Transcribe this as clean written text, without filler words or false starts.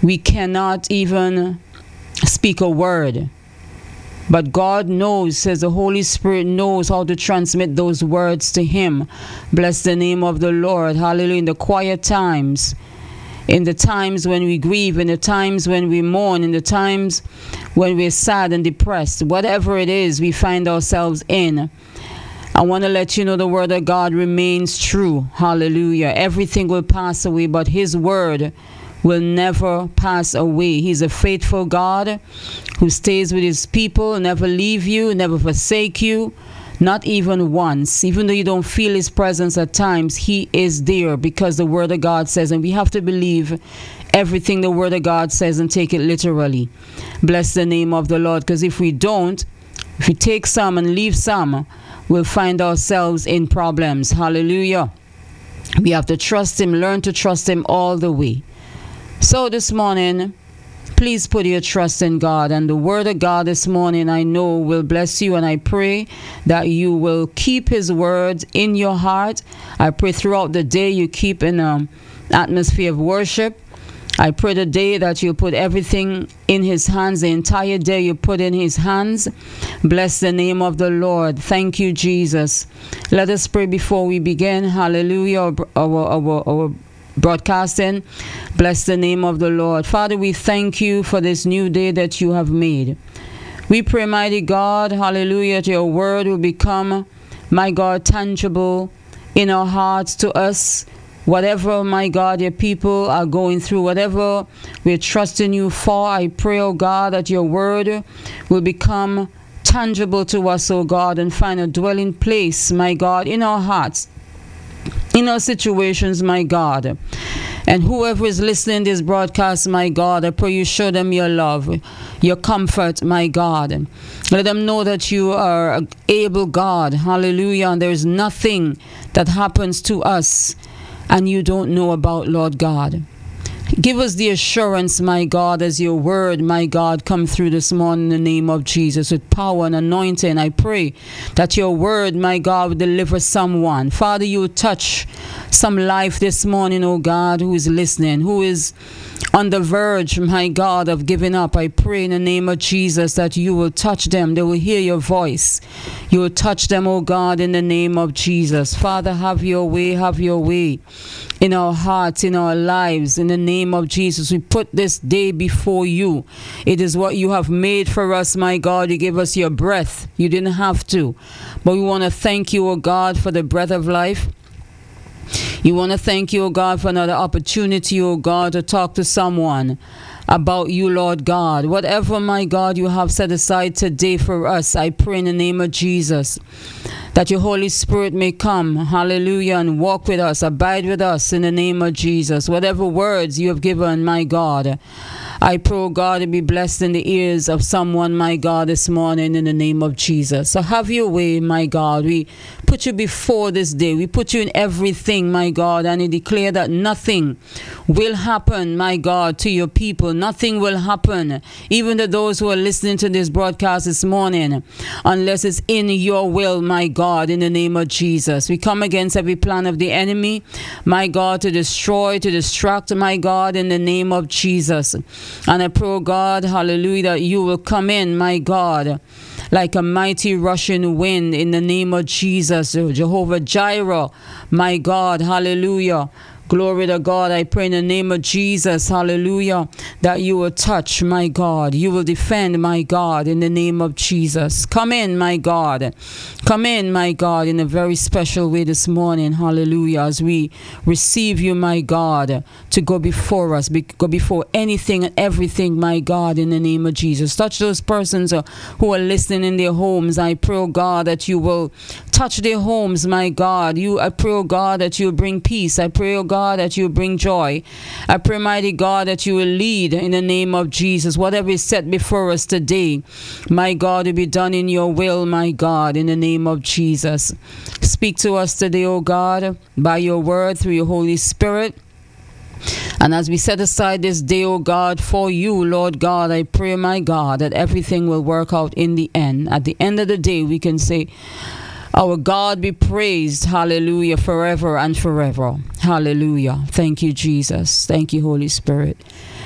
We cannot even speak a word. But God knows, says the Holy Spirit knows how to transmit those words to him. Bless the name of the Lord. Hallelujah. In the quiet times, in the times when we grieve, in the times when we mourn, in the times when we're sad and depressed, whatever it is we find ourselves in, I want to let you know the word of God remains true. Hallelujah. Everything will pass away, but his word will never pass away. He's a faithful God who stays with his people, never leave you, never forsake you, not even once. Even though you don't feel his presence at times, he is there because the word of God says, and we have to believe everything the word of God says and take it literally. Bless the name of the Lord, because if we don't, if we take some and leave some, we'll find ourselves in problems. Hallelujah. We have to trust him, learn to trust him all the way. So this morning, please put your trust in God. And the word of God this morning, I know, will bless you. And I pray that you will keep his words in your heart. I pray throughout the day you keep in an atmosphere of worship. I pray today that you put everything in his hands. The entire day you put in his hands. Bless the name of the Lord. Thank you, Jesus. Let us pray before we begin. Hallelujah. Our broadcasting. Bless the name of the Lord. Father, we thank you for this new day that you have made. We pray, mighty God, hallelujah, that your word will become, my God, tangible in our hearts to us. Whatever, my God, your people are going through, whatever we're trusting you for, I pray, oh God, that your word will become tangible to us, oh God, and find a dwelling place, my God, in our hearts, in our situations, my God. And whoever is listening to this broadcast, my God, I pray you show them your love, your comfort, my God. Let them know that you are an able God. Hallelujah. And there is nothing that happens to us and you don't know about, Lord God. Give us the assurance, my God, as your word, my God, come through this morning in the name of Jesus with power and anointing. I pray that your word, my God, will deliver someone. Father, you will touch some life this morning, oh God, who is listening, who is on the verge, my God, of giving up. I pray in the name of Jesus that you will touch them. They will hear your voice. You will touch them, oh God, in the name of Jesus. Father, have your way in our hearts, in our lives, in the name of Jesus. We put this day before you. It is what you have made for us, my God. You gave us your breath. You didn't have to. But we want to thank you, oh God, for the breath of life. You want to thank you, oh God, for another opportunity, oh God, to talk to someone about you, Lord God. Whatever, my God, you have set aside today for us, I pray in the name of Jesus that your Holy Spirit may come, hallelujah, and walk with us, abide with us in the name of Jesus. Whatever words you have given, my God, I pray, oh God, to be blessed in the ears of someone, my God, this morning in the name of Jesus. So have your way, my God. We put you before this day. We put you in everything, my God, and we declare that nothing will happen, my God, to your people. Nothing will happen, even to those who are listening to this broadcast this morning, unless it's in your will, my God, in the name of Jesus. We come against every plan of the enemy, my God, to destroy, to distract, my God, in the name of Jesus. And I pray, oh God, hallelujah, that you will come in, my God, like a mighty rushing wind in the name of Jesus. Jehovah Jireh, my God, hallelujah. Glory to God. I pray in the name of Jesus, hallelujah, that you will touch, my God. You will defend, my God, in the name of Jesus. Come in, my God. Come in, my God, in a very special way this morning, hallelujah, as we receive you, my God, to go before us, go before anything and everything, my God, in the name of Jesus. Touch those persons who are listening in their homes. I pray, oh God, that you will touch their homes, my God. I pray, oh God, that you will bring peace. I pray, oh God, that you will bring joy. I pray, mighty God, that you will lead in the name of Jesus. Whatever is set before us today, my God, will be done in your will, my God, in the name of Jesus. Speak to us today, oh God, by your word, through your Holy Spirit. And as we set aside this day, oh God, for you, Lord God, I pray, my God, that everything will work out in the end. At the end of the day, we can say, our God be praised, hallelujah, forever and forever. Hallelujah. Thank you, Jesus. Thank you, Holy Spirit.